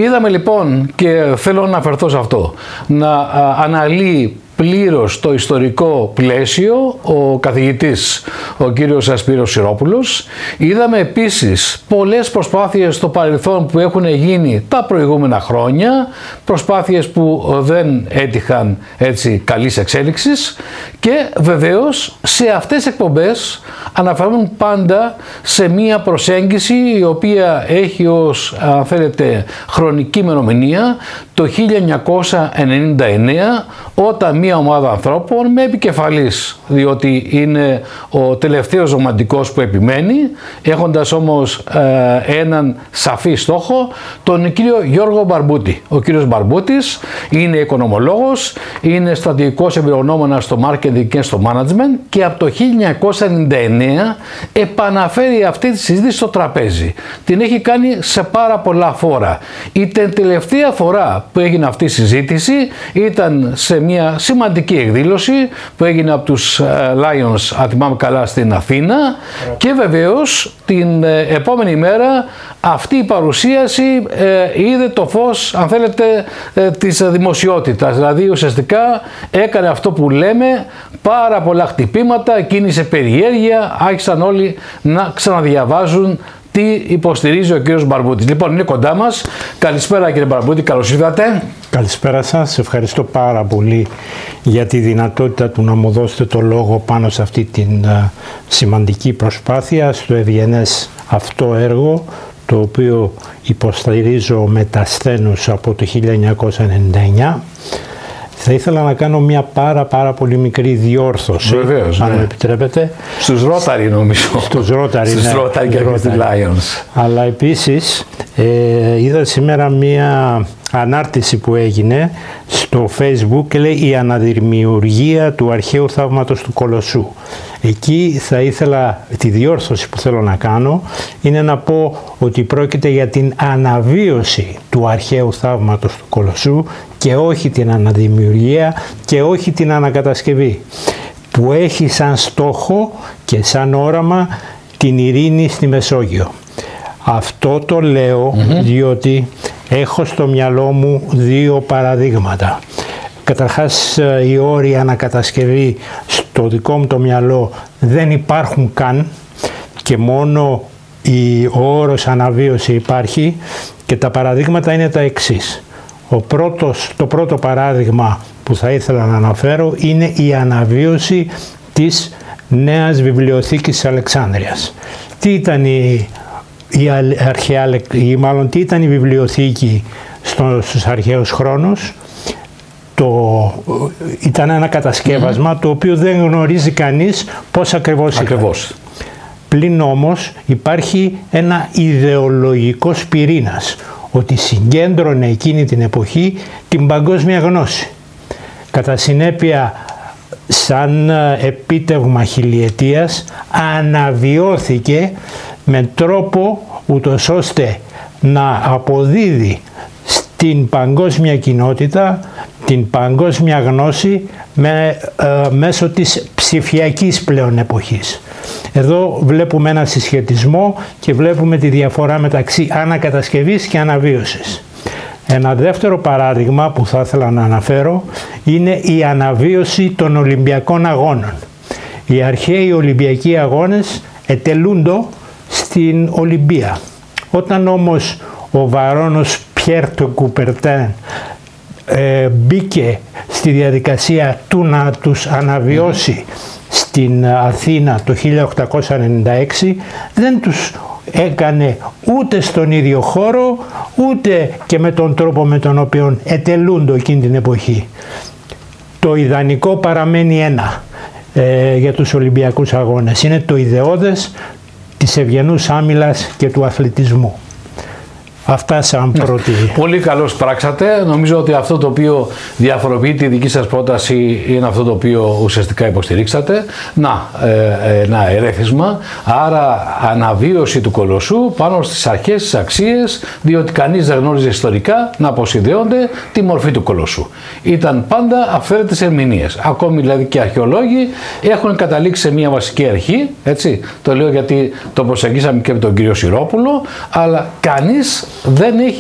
Είδαμε λοιπόν, και θέλω να αναφερθώ σε αυτό, να αναλύει πλήρως το ιστορικό πλαίσιο ο καθηγητής ο κύριος Σπύρος Σιρόπουλος. Είδαμε επίσης πολλές προσπάθειες στο παρελθόν που έχουν γίνει τα προηγούμενα χρόνια, προσπάθειες που δεν έτυχαν έτσι καλής εξέλιξης, και βεβαίως σε αυτές τις εκπομπές αναφέρουν πάντα σε μία προσέγγιση η οποία έχει ως, αν θέλετε, χρονική ημερομηνία το 1999, όταν μία ομάδα ανθρώπων με επικεφαλής, διότι είναι ο τελευταίος ρομαντικός που επιμένει, έχοντας όμως έναν σαφή στόχο, τον κύριο Γιώργο Μπαρμπούτη. Ο κύριος Μπαρμπούτης είναι οικονομολόγος, είναι στρατηγικός εμπειρογνώμονας στο marketing και στο management, και από το 1999 επαναφέρει αυτή τη συζήτηση στο τραπέζι. Την έχει κάνει σε πάρα πολλά φόρα. Η τελευταία φορά που έγινε αυτή η συζήτηση ήταν σε μια σημαντική εκδήλωση που έγινε από τους Lions, αν θυμάμαι καλά, στην Αθήνα, και βεβαίως την επόμενη μέρα αυτή η παρουσίαση είδε το φως, αν θέλετε, της δημοσιότητας. Δηλαδή ουσιαστικά έκανε αυτό που λέμε, πάρα πολλά χτυπήματα, κίνησε περιέργεια, άρχισαν όλοι να ξαναδιαβάζουν τι υποστηρίζει ο κύριος Μπαρμπούτης. Λοιπόν, είναι κοντά μας. Καλησπέρα κύριε Μπαρμπούτη, καλώς ήρθατε. Καλησπέρα σας. Ευχαριστώ πάρα πολύ για τη δυνατότητα του να μου δώσετε το λόγο πάνω σε αυτή την σημαντική προσπάθεια, στο ευγενές αυτό έργο, το οποίο υποστηρίζω με τα σθένους από το 1999. Θα ήθελα να κάνω μια πάρα πολύ μικρή διόρθωση. Βεβαίως, αν μου επιτρέπετε. Στους Rotary νομίζω. Στους Rotary, στους ναι. Rotary και στους Lions. Αλλά επίσης είδα σήμερα μια ανάρτηση που έγινε στο Facebook και λέει «Η αναδημιουργία του αρχαίου θαύματος του Κολοσσού». Εκεί θα ήθελα, τη διόρθωση που θέλω να κάνω είναι να πω ότι πρόκειται για την αναβίωση του αρχαίου θαύματος του Κολοσσού και όχι την αναδημιουργία και όχι την ανακατασκευή, που έχει σαν στόχο και σαν όραμα την ειρήνη στη Μεσόγειο. Αυτό το λέω διότι έχω στο μυαλό μου δύο παραδείγματα. Καταρχάς, οι όροι ανακατασκευή στο δικό μου το μυαλό δεν υπάρχουν καν, και μόνο ο όρος αναβίωση υπάρχει, και τα παραδείγματα είναι τα εξής. Το πρώτο παράδειγμα που θα ήθελα να αναφέρω είναι η αναβίωση της Νέας Βιβλιοθήκης της Αλεξάνδρειας. Τι ήταν τι ήταν η βιβλιοθήκη στους αρχαίους χρόνους? Ήταν ένα κατασκεύασμα το οποίο δεν γνωρίζει κανείς πώς ακριβώς ήταν. Πλην όμως υπάρχει ένα ιδεολογικός πυρήνας, ότι συγκέντρωνε εκείνη την εποχή την παγκόσμια γνώση. Κατά συνέπεια, σαν επίτευγμα χιλιετίας, αναβιώθηκε με τρόπο ούτως ώστε να αποδίδει στην παγκόσμια κοινότητα την παγκόσμια γνώση μέσω της ψηφιακής πλέον εποχής. Εδώ βλέπουμε ένα συσχετισμό και βλέπουμε τη διαφορά μεταξύ ανακατασκευής και αναβίωσης. Ένα δεύτερο παράδειγμα που θα ήθελα να αναφέρω είναι η αναβίωση των Ολυμπιακών Αγώνων. Οι αρχαίοι Ολυμπιακοί Αγώνες ετελούντο στην Ολυμπία. Όταν όμως ο Βαρώνος Πιέρ του Κουπερτέν μπήκε στη διαδικασία του να τους αναβιώσει στην Αθήνα το 1896, δεν τους έκανε ούτε στον ίδιο χώρο, ούτε και με τον τρόπο με τον οποίο ετελούντο εκείνη την εποχή. Το ιδανικό παραμένει ένα για τους Ολυμπιακούς Αγώνες. Είναι το ιδεώδες της ευγενούς άμυλας και του αθλητισμού. Αυτά σαν πρώτη. Πολύ καλώς πράξατε. Νομίζω ότι αυτό το οποίο διαφοροποιεί τη δική σας πρόταση είναι αυτό το οποίο ουσιαστικά υποστηρίξατε. Ένα ερέθισμα. Άρα αναβίωση του Κολοσσού πάνω στις αρχές, στις αξίες, διότι κανείς δεν γνώριζε ιστορικά να αποσυνδέονται τη μορφή του Κολοσσού. Ήταν πάντα αυθαίρετες ερμηνείες. Ακόμη δηλαδή και αρχαιολόγοι έχουν καταλήξει σε μια βασική αρχή. Έτσι. Το λέω γιατί το προσεγγίσαμε και με τον κύριο Σιρόπουλο, αλλά κανείς δεν έχει